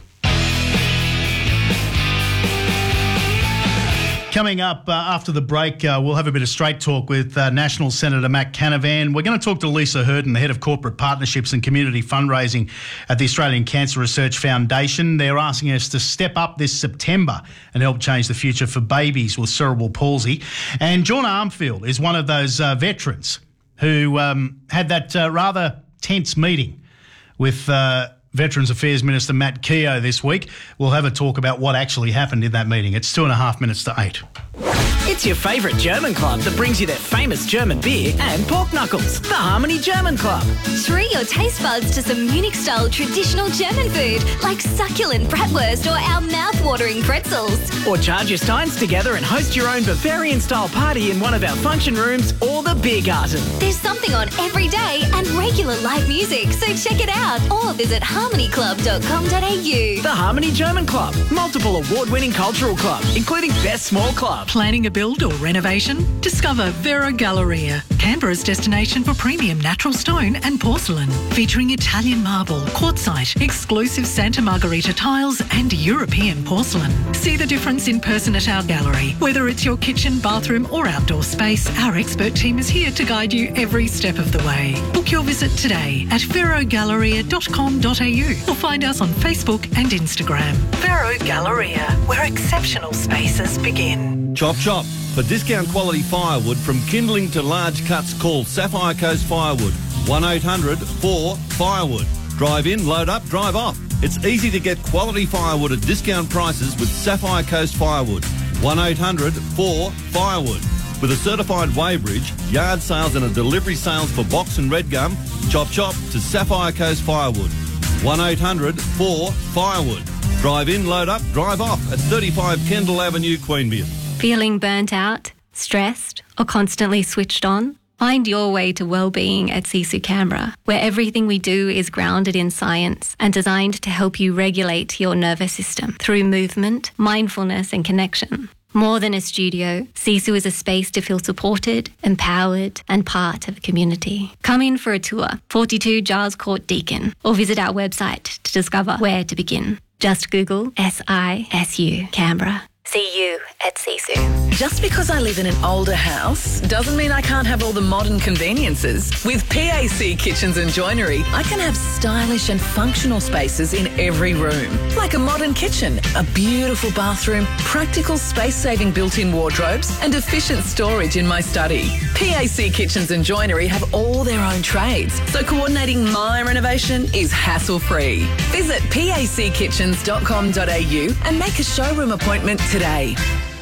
S3: Coming up uh, after the break, uh, we'll have a bit of straight talk with uh, National Senator Matt Canavan. We're going to talk to Lisa Hurden, the Head of Corporate Partnerships and Community Fundraising at the Australian Cancer Research Foundation. They're asking us to step up this September and help change the future for babies with cerebral palsy. And John Armfield is one of those uh, veterans who um, had that uh, rather tense meeting with uh, Veterans Affairs Minister Matt Keogh this week. We'll have a talk about what actually happened in that meeting. It's two and a half minutes to eight.
S8: It's your favourite German club that brings you their famous German beer and pork knuckles. The Harmony German Club.
S11: Treat your taste buds to some Munich-style traditional German food like succulent bratwurst or our mouth-watering pretzels.
S8: Or charge your steins together and host your own Bavarian-style party in one of our function rooms or the beer garden.
S11: There's something on every day and regular live music, so check it out or visit harmony club dot com dot a u.
S8: The Harmony German Club. Multiple award-winning cultural club, including Best Small Club.
S13: Planning a build or renovation? Discover Vero Galleria, Canberra's destination for premium natural stone and porcelain, featuring Italian marble, quartzite, exclusive Santa Margherita tiles and European porcelain. See the difference in person at our gallery. Whether it's your kitchen, bathroom or outdoor space, our expert team is here to guide you every step of the way. Book your visit today at vero galleria dot com dot a u or find us on Facebook and Instagram. Vero Galleria, where exceptional spaces begin.
S14: Chop chop. For discount quality firewood from kindling to large cuts, call Sapphire Coast Firewood. one eight hundred four firewood. Drive in, load up, drive off. It's easy to get quality firewood at discount prices with Sapphire Coast Firewood. one eight hundred four firewood. With a certified weighbridge, yard sales and a delivery sales for box and red gum, chop chop to Sapphire Coast Firewood. one eight hundred four firewood. Drive in, load up, drive off at thirty-five Kendall Avenue, Queanbeyan.
S15: Feeling burnt out, stressed, or constantly switched on? Find your way to well-being at Sisu Canberra, where everything we do is grounded in science and designed to help you regulate your nervous system through movement, mindfulness and connection. More than a studio, Sisu is a space to feel supported, empowered and part of a community. Come in for a tour, forty-two Giles Court, Deakin, or visit our website to discover where to begin. Just Google S I S U Canberra. See you at Sisu.
S26: Just because I live in an older house doesn't mean I can't have all the modern conveniences. With P A C Kitchens and Joinery, I can have stylish and functional spaces in every room. Like a modern kitchen, a beautiful bathroom, practical space-saving built-in wardrobes and efficient storage in my study. P A C Kitchens and Joinery have all their own trades, so coordinating my renovation is hassle-free. Visit p a c kitchens dot com dot a u and make a showroom appointment today. Today.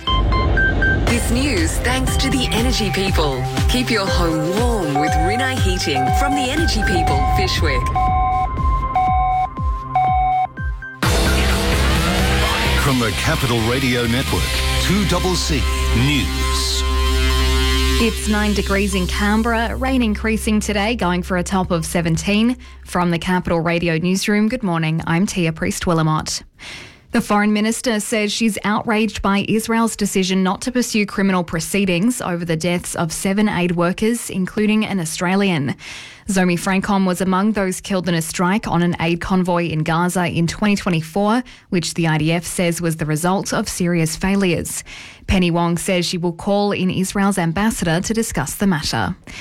S27: This news thanks to the Energy People. Keep your home warm with Rinnai Heating from the Energy People, Fishwick.
S2: From the Capital Radio Network, two C C News.
S12: It's nine degrees in Canberra, rain increasing today, going for a top of seventeen. From the Capital Radio Newsroom, good morning, I'm Tia Priest-Willamott. The Foreign Minister says she's outraged by Israel's decision not to pursue criminal proceedings over the deaths of seven aid workers, including an Australian. Zomi Francom was among those killed in a strike on an aid convoy in Gaza in twenty twenty-four, which the I D F says was the result of serious failures. Penny Wong says she will call in Israel's ambassador to discuss the matter.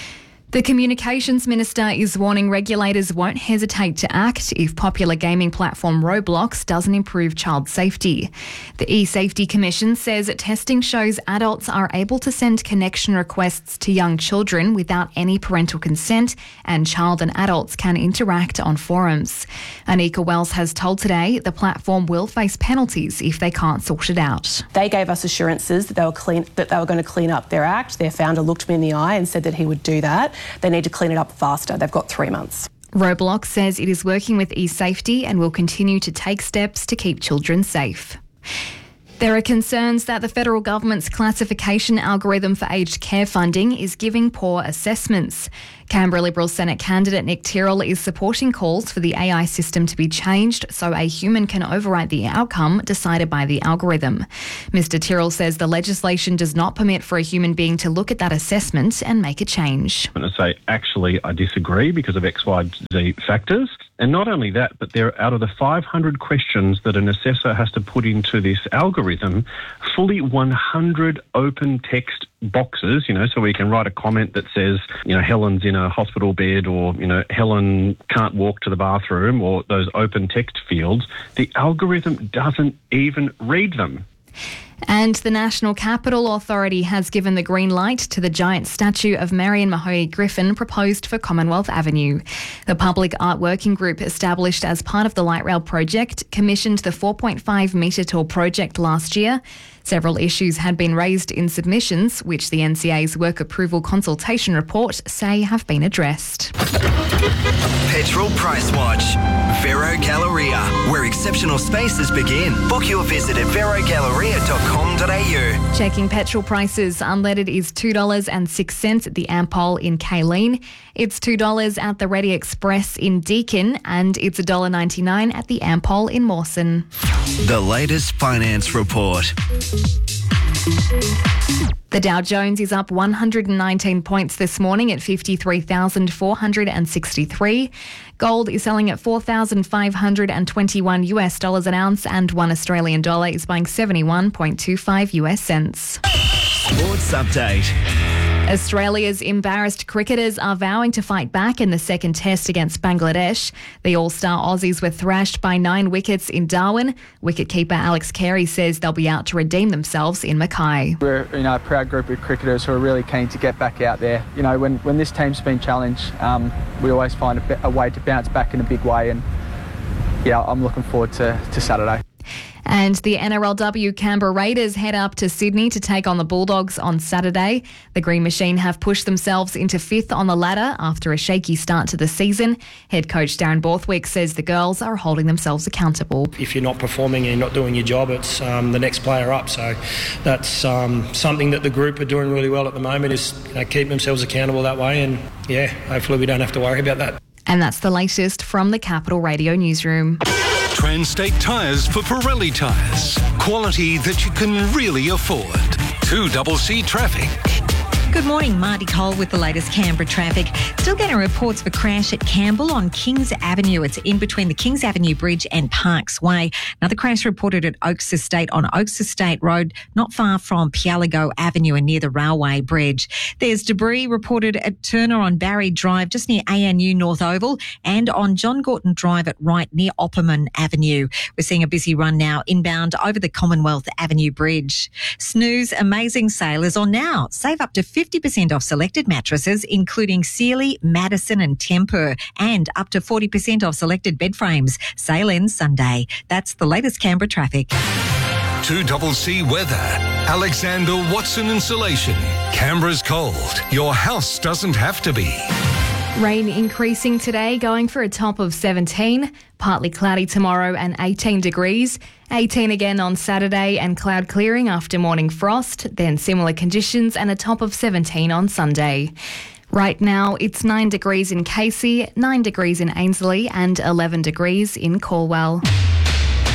S12: The Communications Minister is warning regulators won't hesitate to act if popular gaming platform Roblox doesn't improve child safety. The E-Safety Commission says testing shows adults are able to send connection requests to young children without any parental consent, and child and adults can interact on forums. Anika Wells has told Today the platform will face penalties if they can't sort it out.
S4: They gave us assurances that they were clean, that they were going to clean up their act. Their founder looked me in the eye and said that he would do that. They need to clean it up faster. They've got three months.
S12: Roblox says it is working with eSafety and will continue to take steps to keep children safe. There are concerns that the federal government's classification algorithm for aged care funding is giving poor assessments. Canberra Liberal Senate candidate Nick Tyrrell is supporting calls for the A I system to be changed so a human can overwrite the outcome decided by the algorithm. Mister Tyrrell says the legislation does not permit for a human being to look at that assessment and make a change.
S10: I'm going to say, actually, I disagree because of X, Y, Z factors. And not only that, but there, out of the five hundred questions that an assessor has to put into this algorithm, fully one hundred open text boxes, you know, so we can write a comment that says, you know, Helen's in a hospital bed, or, you know, Helen can't walk to the bathroom, or those open text fields. The algorithm doesn't even read them.
S12: And the National Capital Authority has given the green light to the giant statue of Marion Mahoe Griffin proposed for Commonwealth Avenue. The public art working group established as part of the Light Rail project commissioned the four point five metre tall project last year. Several issues had been raised in submissions, which the N C A's Work Approval Consultation Report say have been addressed.
S17: Petrol Price Watch. Vero Galleria, where exceptional spaces begin. Book your visit at vero galleria dot com dot a u.
S12: Checking petrol prices, unleaded is two dollars and six cents at the Ampol in Kayleen. It's two dollars at the Ready Express in Deakin, and it's one dollar ninety-nine at the Ampol in Mawson.
S17: The latest finance report.
S12: The Dow Jones is up one hundred nineteen points this morning at fifty-three thousand four hundred sixty-three. Gold is selling at four thousand five hundred twenty-one US dollars an ounce, and one Australian dollar is buying seventy-one point two five US cents.
S17: Sports update.
S12: Australia's embarrassed cricketers are vowing to fight back in the second test against Bangladesh. The All-Star Aussies were thrashed by nine wickets in Darwin. Wicketkeeper Alex Carey says they'll be out to redeem themselves in Mackay.
S18: We're, you know, a proud group of cricketers who are really keen to get back out there. You know, when, when this team's been challenged, um, we always find a, a way to bounce back in a big way, and yeah, I'm looking forward to, to Saturday.
S12: And the N R L W Canberra Raiders head up to Sydney to take on the Bulldogs on Saturday. The Green Machine have pushed themselves into fifth on the ladder after a shaky start to the season. Head coach Darren Borthwick says the girls are holding themselves accountable.
S19: If you're not performing and you're not doing your job, it's um, the next player up. So that's um, something that the group are doing really well at the moment, is you know, keep themselves accountable that way. And yeah, hopefully we don't have to worry about that.
S12: And that's the latest from the Capital Radio newsroom.
S2: Transtate Tyres for Pirelli tyres. Quality that you can really afford. two C C Traffic.
S16: Good morning, Marty Cole with the latest Canberra traffic. Still getting reports of a crash at Campbell on Kings Avenue. It's in between the Kings Avenue Bridge and Parks Way. Another crash reported at Oaks Estate on Oaks Estate Road, not far from Pialigo Avenue and near the Railway Bridge. There's debris reported at Turner on Barry Drive, just near A N U North Oval, and on John Gorton Drive at Wright near Opperman Avenue. We're seeing a busy run now inbound over the Commonwealth Avenue Bridge. Snooze Amazing Sale is on now. Save up to fifty percent off selected mattresses, including Sealy, Madison and Tempur, and up to forty percent off selected bed frames. Sale ends Sunday. That's the latest Canberra traffic.
S2: two C C weather. Alexander Watson Insulation. Canberra's cold. Your house doesn't have to be.
S12: Rain increasing today, going for a top of seventeen. Partly cloudy tomorrow and eighteen degrees. eighteen again on Saturday and cloud clearing after morning frost. Then similar conditions and a top of seventeen on Sunday. Right now it's nine degrees in Casey, nine degrees in Ainslie and eleven degrees in Corwell.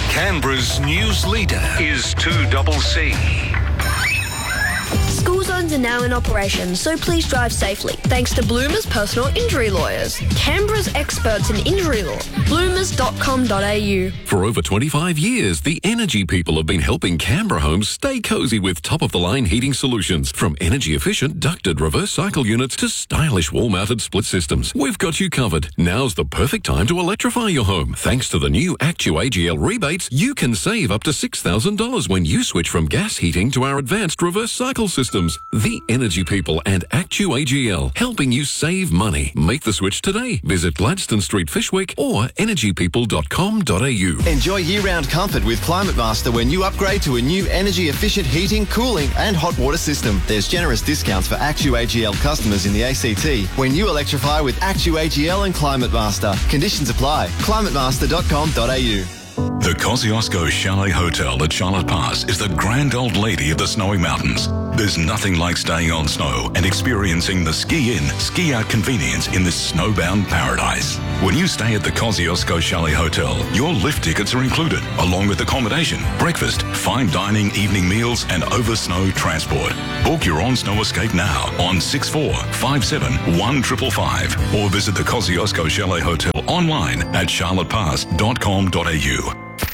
S2: Canberra's news leader is two C C.
S20: School zones
S5: Claims are now in operation, so please drive safely. Thanks to Bloomers Personal Injury Lawyers, Canberra's experts in injury law. bloomers dot com dot a u.
S20: For over twenty-five years, the Energy People have been helping Canberra homes stay cosy with top-of-the-line heating solutions. From energy-efficient ducted reverse cycle units to stylish wall-mounted split systems, we've got you covered. Now's the perfect time to electrify your home. Thanks to the new ActuAGL rebates, you can save up to six thousand dollars when you switch from gas heating to our advanced reverse cycle systems. The Energy People and ActuAGL, helping you save money. Make the switch today. Visit Gladstone Street, Fishwick or energy people dot com dot a u.
S21: Enjoy year-round comfort with Climate Master when you upgrade to a new energy-efficient heating, cooling and hot water system. There's generous discounts for ActuAGL customers in the A C T when you electrify with ActuAGL and Climate Master. Conditions apply. climate master dot com dot a u.
S22: The Kosciuszko Chalet Hotel at Charlotte Pass is the grand old lady of the snowy mountains. There's nothing like staying on snow and experiencing the ski-in, ski-out convenience in this snowbound paradise. When you stay at the Kosciuszko Chalet Hotel, your lift tickets are included, along with accommodation, breakfast, fine dining, evening meals and over-snow transport. Book your on-snow escape now on six four five seven one five five five or visit the Kosciuszko Chalet Hotel online at charlotte pass dot com dot a u.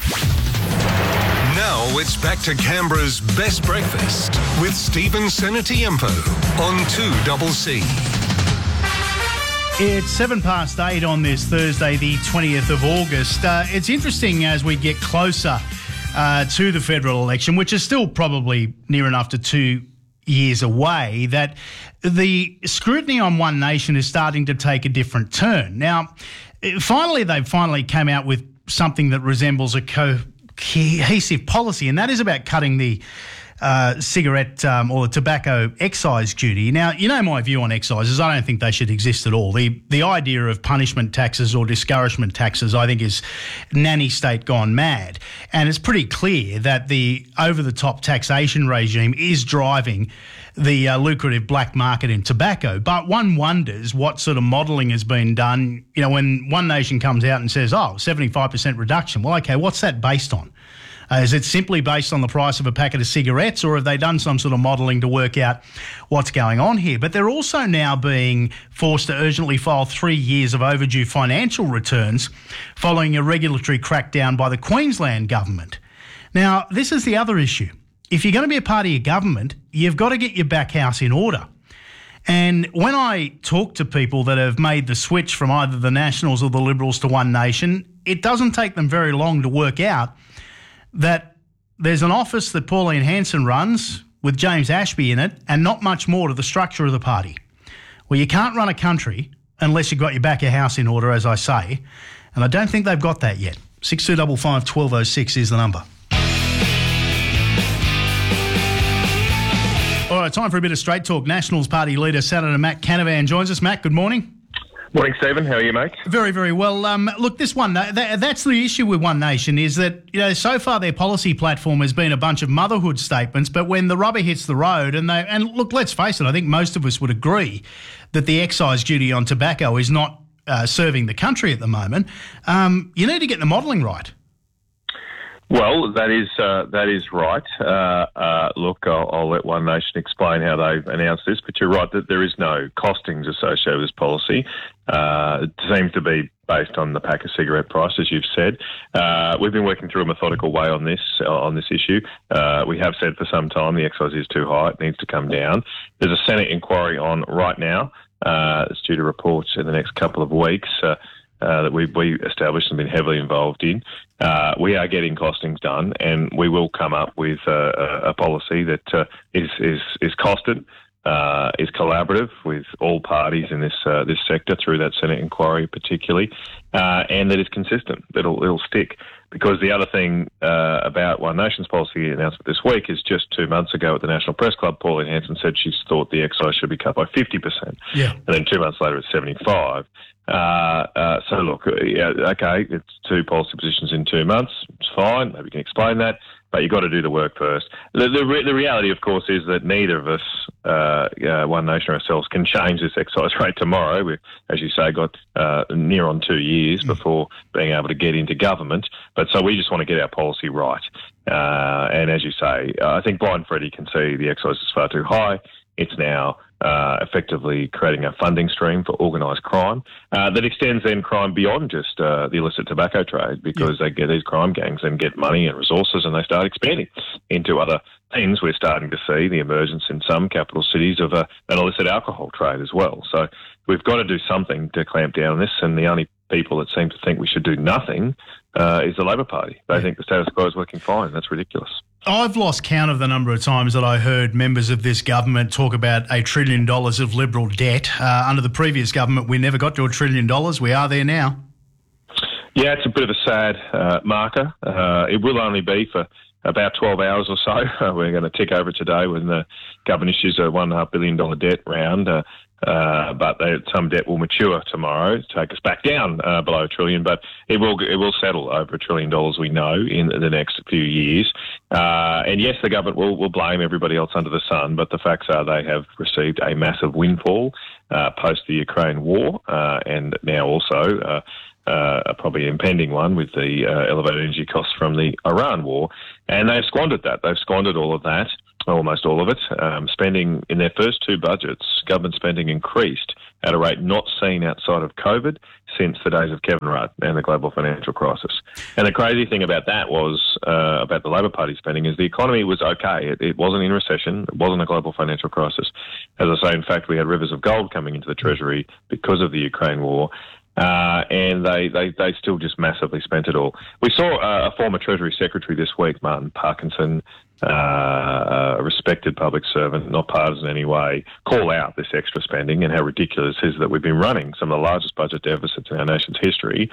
S2: Now it's back to Canberra's best breakfast with Stephen Senatiempo on two C C.
S3: It's seven past eight on this Thursday, the twentieth of August. Uh, it's interesting as we get closer uh, to the federal election, which is still probably near enough to two years away, that the scrutiny on One Nation is starting to take a different turn. Now, finally, they've finally come out with something that resembles a cohesive policy, and that is about cutting the uh, cigarette um, or the tobacco excise duty. Now, you know my view on excises. I don't think they should exist at all. The the idea of punishment taxes or discouragement taxes, I think, is nanny state gone mad. And it's pretty clear that the over-the-top taxation regime is driving the uh, lucrative black market in tobacco. But one wonders what sort of modelling has been done, you know, when One Nation comes out and says, oh, seventy-five percent reduction. Well, okay, what's that based on? Uh, is it simply based on the price of a packet of cigarettes, or have they done some sort of modelling to work out what's going on here? But they're also now being forced to urgently file three years of overdue financial returns following a regulatory crackdown by the Queensland government. Now, this is the other issue. If you're going to be a part of your government, you've got to get your back house in order. And when I talk to people that have made the switch from either the Nationals or the Liberals to One Nation, it doesn't take them very long to work out that there's an office that Pauline Hanson runs with James Ashby in it and not much more to the structure of the party. Well, you can't run a country unless you've got your back of house in order, as I say, and I don't think they've got that yet. six two five five, one two oh six is the number. All right, time for a bit of straight talk. Nationals Party leader, Senator Matt Canavan joins us. Matt, good morning.
S23: Morning, Stephen. How are you, mate?
S3: Very, very well. Um, look, this one, that, that's the issue with One Nation, is that, you know, so far their policy platform has been a bunch of motherhood statements, but when the rubber hits the road, and they, and look, let's face it, I think most of us would agree that the excise duty on tobacco is not uh, serving the country at the moment. Um, you need to get the modelling right.
S23: Well, that is uh, that is right. Uh, uh, look, I'll, I'll let One Nation explain how they've announced this, but you're right that there is no costings associated with this policy. Uh, it seems to be based on the pack of cigarette price, as you've said. Uh, we've been working through a methodical way on this uh, on this issue. Uh, we have said for some time the excise is too high; it needs to come down. There's a Senate inquiry on right now. Uh, it's due to report in the next couple of weeks. Uh, Uh, that we, we established and been heavily involved in. Uh, we are getting costings done, and we will come up with uh, a, a policy that uh, is, is is costed, uh, is collaborative with all parties in this uh, this sector through that Senate inquiry particularly, uh, and that is consistent. It'll it'll stick. Because the other thing uh, about One Nation's policy announcement this week is just two months ago at the National Press Club, Pauline Hanson said she thought the excise should be cut by fifty percent.
S3: Yeah.
S23: And then two months later it's seventy-five. Uh, uh, so, look, yeah, okay, it's two policy positions in two months. It's fine. Maybe you can explain that. But you've got to do the work first. The, the, re- the reality, of course, is that neither of us, uh, uh, One Nation ourselves, can change this excise rate tomorrow. We've, as you say, got uh, near on two years mm. before being able to get into government. But so we just want to get our policy right. Uh, and as you say, I think Brian Freddy can see the excise is far too high. It's now uh, effectively creating a funding stream for organised crime uh, that extends then crime beyond just uh, the illicit tobacco trade, because yeah. they get these crime gangs and get money and resources, and they start expanding into other things. We're starting to see the emergence in some capital cities of a, an illicit alcohol trade as well. So we've got to do something to clamp down on this, and the only people that seem to think we should do nothing uh, is the Labor Party. They yeah. think the status quo is working fine. That's ridiculous.
S3: I've lost count of the number of times that I heard members of this government talk about a trillion dollars of Liberal debt. Uh, under the previous government, we never got to a trillion dollars. We are there now.
S23: Yeah, it's a bit of a sad uh, marker. Uh, it will only be for about twelve hours or so. Uh, we're going to tick over today when the government issues a one point five billion dollars debt round. Uh, Uh, but they, some debt will mature tomorrow to take us back down uh, below a trillion. But it will it will settle over a trillion dollars, we know, in the next few years. Uh, and yes, the government will, will blame everybody else under the sun, but the facts are they have received a massive windfall uh, post the Ukraine war, uh, and now also uh, uh, probably an impending one with the uh, elevated energy costs from the Iran war. And they've squandered that. They've squandered all of that. Almost all of it. Um, spending in their first two budgets, government spending increased at a rate not seen outside of COVID since the days of Kevin Rudd and the global financial crisis. And the crazy thing about that was, uh, about the Labor Party spending, is the economy was okay. It, it wasn't in recession. It wasn't a global financial crisis. As I say, in fact, we had rivers of gold coming into the Treasury because of the Ukraine war. Uh, and they, they, they still just massively spent it all. We saw uh, a former Treasury Secretary this week, Martin Parkinson, uh, a respected public servant, not partisan in any way, call out this extra spending and how ridiculous it is that we've been running some of the largest budget deficits in our nation's history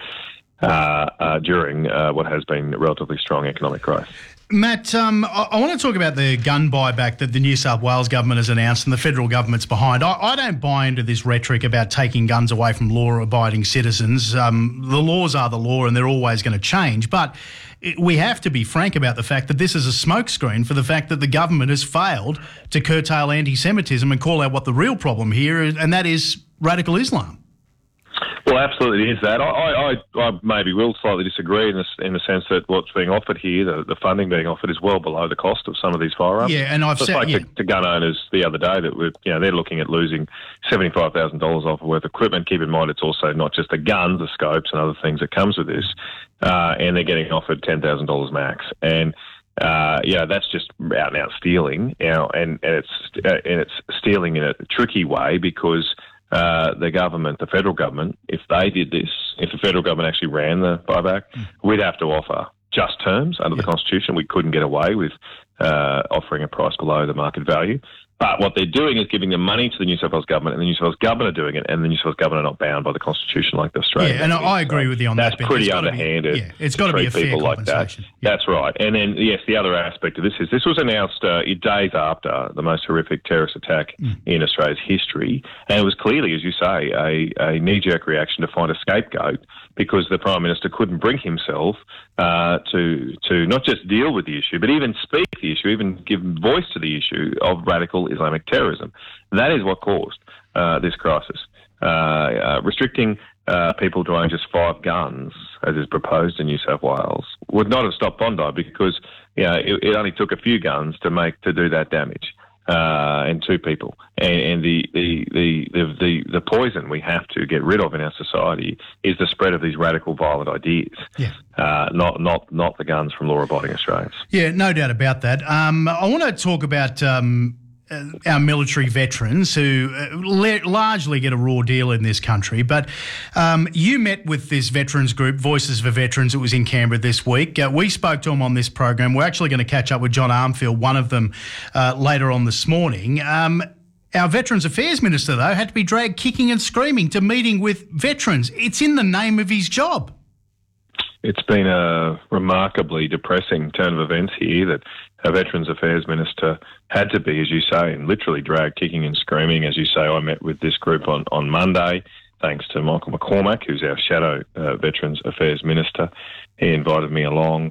S23: uh, uh, during uh, what has been relatively strong economic growth.
S3: Matt, um, I, I want to talk about the gun buyback that the New South Wales government has announced and the federal government's behind. I, I don't buy into this rhetoric about taking guns away from law-abiding citizens. Um, the laws are the law and they're always going to change, but it, we have to be frank about the fact that this is a smokescreen for the fact that the government has failed to curtail anti-Semitism and call out what the real problem here is, and that is radical Islam.
S23: Well, absolutely is that. I, I, I maybe will slightly disagree in the, in the sense that what's being offered here, the, the funding being offered, is well below the cost of some of these firearms.
S3: Yeah, and I've
S23: Just
S3: said
S23: like
S3: yeah.
S23: to, to gun owners the other day that we're, you know, they're looking at losing seventy-five thousand dollars off of worth of equipment. Keep in mind, it's also not just the guns, the scopes, and other things that comes with this, uh, and they're getting offered ten thousand dollars max. And Uh, yeah, that's just out and out stealing, you know, and, and it's uh, and it's stealing in a tricky way because uh, the government, the federal government, if they did this, if the federal government actually ran the buyback, mm. we'd have to offer just terms under yeah. the Constitution. We couldn't get away with uh, offering a price below the market value. But what they're doing is giving the money to the New South Wales government, and the New South Wales government are doing it, and the New South Wales government are not bound by the Constitution like the Australian.
S3: Yeah, and I agree
S23: so
S3: with you on
S23: that's
S3: that.
S23: That's pretty underhanded.
S3: Be, yeah, it's got to be a fair
S23: people
S3: compensation.
S23: Like that. Yeah. That's right. And then, yes, the other aspect of this is this was announced uh, days after the most horrific terrorist attack mm. in Australia's history, and it was clearly, as you say, a, a knee-jerk reaction to find a scapegoat because the Prime Minister couldn't bring himself uh, to to not just deal with the issue, but even speak the issue, even give voice to the issue of radical Islamic terrorism. That is what caused uh, this crisis. Uh, uh, restricting uh, people to own just five guns, as is proposed in New South Wales, would not have stopped Bondi because you know, it, it only took a few guns to make to do that damage. Uh, and two people, and, and the, the, the, the, the, the poison we have to get rid of in our society is the spread of these radical, violent ideas.
S3: Yeah.
S23: Uh, not not not the guns from law-abiding Australians.
S3: Yeah, no doubt about that. Um, I want to talk about um, uh, our military veterans who uh, le- largely get a raw deal in this country. But um, you met with this veterans group, Voices for Veterans. It was in Canberra this week. Uh, we spoke to them on this program. We're actually going to catch up with John Armfield, one of them, uh, later on this morning. Um, Our Veterans Affairs Minister, though, had to be dragged kicking and screaming to meeting with veterans. It's in the name of his job.
S23: It's been a remarkably depressing turn of events here that our Veterans Affairs Minister had to be, as you say, and literally dragged kicking and screaming. As you say, I met with this group on, on Monday, thanks to Michael McCormack, who's our shadow uh, Veterans Affairs Minister. He invited me along.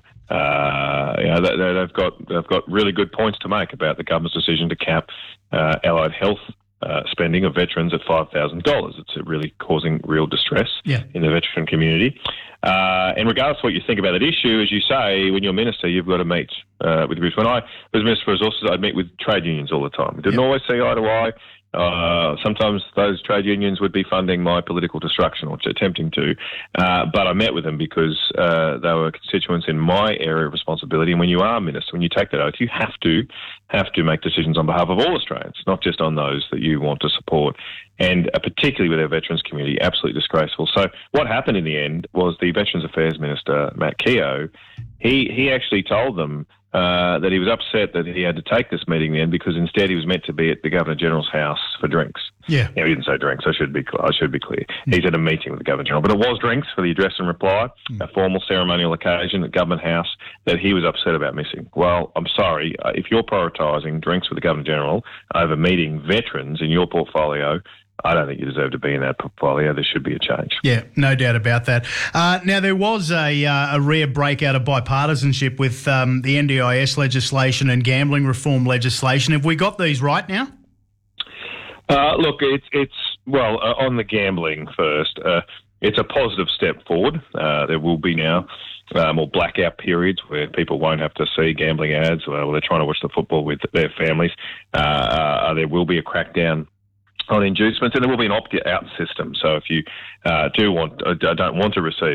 S23: Uh, you know, they, they've got they've got really good points to make about the government's decision to cap uh, allied health uh, spending of veterans at five thousand dollars. It's really causing real distress
S3: yeah.
S23: in the veteran community. Uh, and regardless of what you think about that issue, as you say, when you're a minister, you've got to meet uh, with When I was Minister for Resources, I'd meet with trade unions all the time. We didn't
S3: Yep.
S23: always see eye to eye. Uh, sometimes those trade unions would be funding my political destruction or attempting to, uh, but I met with them because uh, they were constituents in my area of responsibility. And when you are minister, when you take that oath, you have to have to make decisions on behalf of all Australians, not just on those that you want to support. And uh, particularly with our veterans community, absolutely disgraceful. So what happened in the end was the Veterans Affairs Minister, Matt Keogh, he, he actually told them Uh, that he was upset that he had to take this meeting then because instead he was meant to be at the Governor-General's house for drinks.
S3: Yeah.
S23: Now, he didn't say drinks, I should be I should be clear. He's at a meeting with the Governor-General. But it was drinks for the address and reply, a formal ceremonial occasion at Government House that he was upset about missing. Well, I'm sorry, uh, if you're prioritising drinks with the Governor-General over meeting veterans in your portfolio, I don't think you deserve to be in that portfolio. There should be a change.
S3: Yeah, no doubt about that. Uh, now, there was a, uh, a rare breakout of bipartisanship with um, the N D I S legislation and gambling reform legislation. Have we got these right now?
S23: Uh, look, it's, it's well, uh, on the gambling first, uh, it's a positive step forward. Uh, there will be now uh, more blackout periods where people won't have to see gambling ads while they're trying to watch the football with their families. Uh, uh, there will be a crackdown on inducements, and there will be an opt-out system. So if you uh, do want, uh, don't want to receive